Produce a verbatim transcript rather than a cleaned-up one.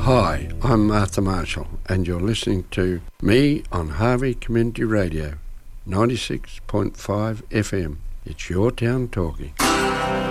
Hi, I'm Martha Marshall, and you're listening to me on Harvey Community Radio, ninety-six point five F M. It's your town talking.